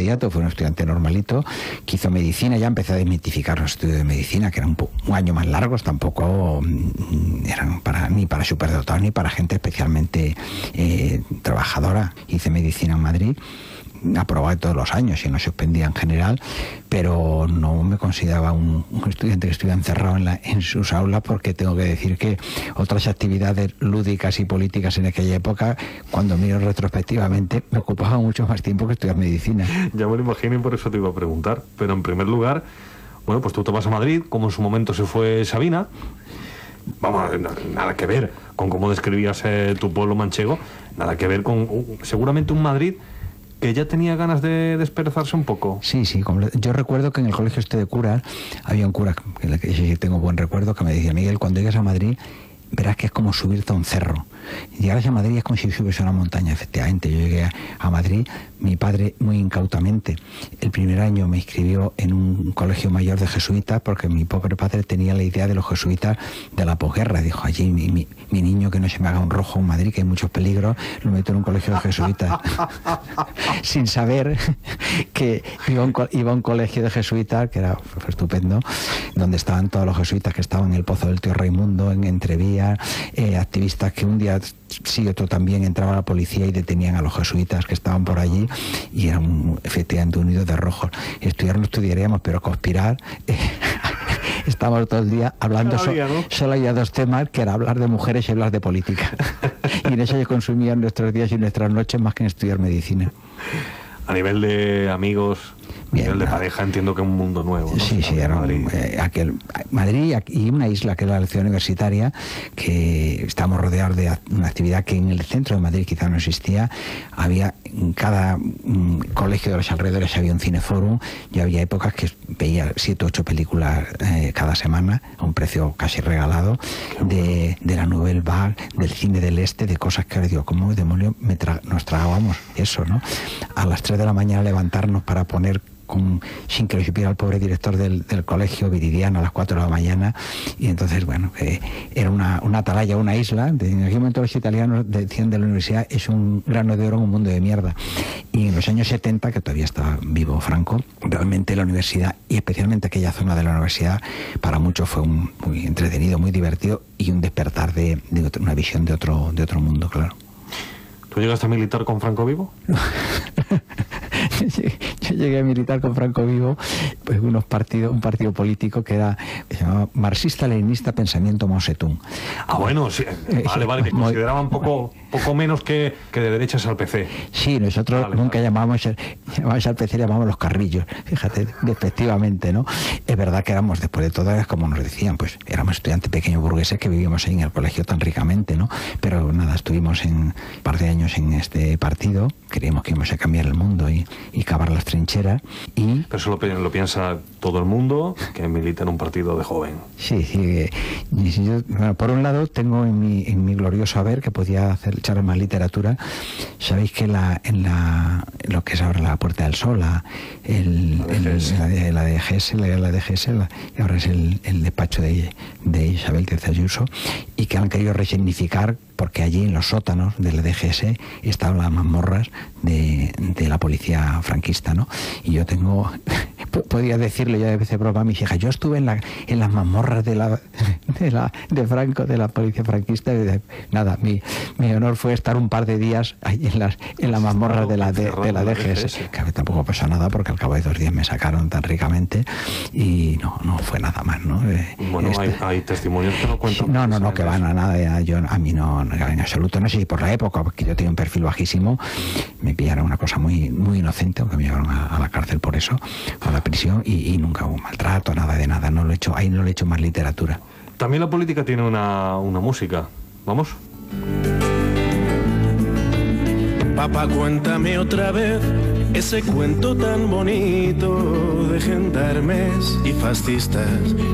inmediato, fue un estudiante normalito, que hizo medicina. Ya empecé a desmitificar los estudios de medicina, que eran un año más largos, tampoco eran ni para superdotados ni para gente especialmente trabajadora. Hice medicina en Madrid, aprobaba todos los años y no suspendía en general, pero no me consideraba un estudiante que estuviera encerrado en sus aulas, porque tengo que decir que otras actividades lúdicas y políticas en aquella época, cuando miro retrospectivamente, me ocupaba mucho más tiempo que estudiar medicina. Ya me lo imagino y por eso te iba a preguntar, pero en primer lugar, bueno, pues tú te vas a Madrid, como en su momento se fue Sabina. Vamos, nada que ver con cómo describías tu pueblo manchego, nada que ver con seguramente un Madrid que ya tenía ganas de desperezarse un poco. Sí, yo recuerdo que en el colegio de curas había un cura, que sí tengo buen recuerdo, que me decía: Miguel, cuando llegues a Madrid verás que es como subirte a un cerro. Llegar a Madrid es como si subes a una montaña. Efectivamente, yo llegué a Madrid, mi padre muy incautamente, el primer año me inscribió en un colegio mayor de jesuitas, porque mi pobre padre tenía la idea de los jesuitas de la posguerra. Dijo: allí mi niño, que no se me haga un rojo en Madrid, que hay muchos peligros, lo meto en un colegio de jesuitas. Sin saber que iba a un colegio de jesuitas, que fue estupendo, donde estaban todos los jesuitas que estaban en el Pozo del Tío Raimundo, en Entrevías, activistas que un día sí, otro también, entraba la policía y detenían a los jesuitas que estaban por allí, y eran efectivamente unidos de rojos. Estudiar no estudiaríamos, pero conspirar... Estábamos todo el día hablando, solo había dos temas, que era hablar de mujeres y hablar de política. Y en eso se consumían nuestros días y nuestras noches más que en estudiar medicina. A nivel de amigos, bien, nivel de pareja, entiendo que es un mundo nuevo, ¿no? Sí, era Madrid y una isla que era la ciudad universitaria, que estábamos rodeados de una actividad que en el centro de Madrid quizá no existía. Había en cada colegio de los alrededores había un cineforum. Yo había épocas que veía 7 o 8 películas cada semana a un precio casi regalado, de la Nouvelle Vague, del cine del este, de cosas que ahora digo, ¿cómo demonios nos tragábamos eso, no? A las 3 de la mañana levantarnos para poner, sin que lo supiera el pobre director del colegio, Viridiana, a las 4 de la mañana. Y entonces, bueno, era una atalaya, una isla. En aquel momento los italianos decían de la universidad: es un grano de oro en un mundo de mierda. Y en los años 70, que todavía estaba vivo Franco, realmente la universidad, y especialmente aquella zona de la universidad, para muchos fue muy entretenido, muy divertido, y un despertar de una visión de otro mundo, claro. ¿Tú llegaste a militar con Franco vivo? Yo llegué a militar con Franco vivo, pues un partido político que se llamaba Marxista-Leninista Pensamiento Mao Zedong. Ah, bueno, sí, vale, que consideraban poco menos que de derechas al PC. Sí, nosotros nunca llamábamos al PC, llamábamos los carrillos, fíjate, despectivamente, ¿no? Es verdad que éramos, después de todo, como nos decían, pues éramos estudiantes pequeños burgueses que vivíamos ahí en el colegio tan ricamente, ¿no? Pero nada, estuvimos un par de años en este partido, creíamos que íbamos a cambiar el mundo y cavar las trincheras. Pero eso lo piensa todo el mundo, que milita en un partido de joven. Sí. Bueno, por un lado, tengo en mi glorioso haber, que podía echar más literatura. Sabéis que lo que es ahora la Puerta del Sol, la DGS, y ahora es el despacho de Isabel Díaz Ayuso, y que han querido resignificar, porque allí en los sótanos de la DGS estaban las mazmorras de la policía franquista, ¿no? Y yo podía decirle yo de vez de broma a mis hijas: yo estuve en las mazmorras de Franco, de la policía franquista. Y nada, mi honor fue estar un par de días ahí en las mazmorras de la DGS. Que tampoco pasó nada, porque al cabo de 2 días me sacaron tan ricamente y no fue nada más, ¿no? Bueno, hay testimonios que no cuentan. No, que van a nada. A mí no, en absoluto. No sé si por la época, porque yo tenía un perfil bajísimo, me pillaron una cosa muy, muy inocente, aunque me llevaron a la cárcel por eso, a la prisión, y nunca hubo maltrato, nada de nada. Ahí no le he hecho más literatura. También la política tiene una música. ¿Vamos? Papá, cuéntame otra vez ese cuento tan bonito de gendarmes y fascistas